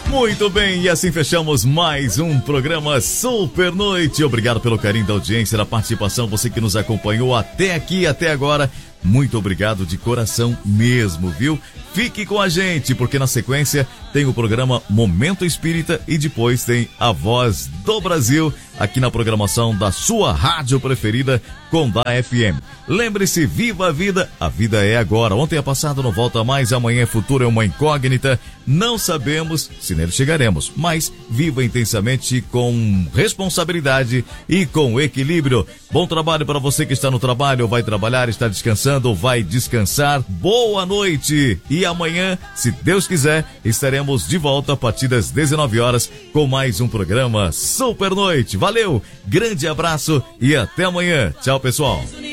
Muito bem, e assim fechamos mais um programa Super Noite. Obrigado pelo carinho da audiência, da participação, você que nos acompanhou até aqui, até agora. Muito obrigado de coração mesmo, viu? Fique com a gente, porque na sequência tem o programa Momento Espírita e depois tem a Voz do Brasil, aqui na programação da sua rádio preferida, Condá FM. Lembre-se, viva a vida é agora. Ontem é passado, não volta mais, amanhã é futuro, é uma incógnita. Não sabemos se nele chegaremos, mas viva intensamente com responsabilidade e com equilíbrio. Bom trabalho para você que está no trabalho, ou vai trabalhar, está descansando, ou vai descansar. Boa noite! E amanhã, se Deus quiser, estaremos de volta a partir das 19 horas com mais um programa Super Noite. Valeu, grande abraço e até amanhã. Tchau, pessoal.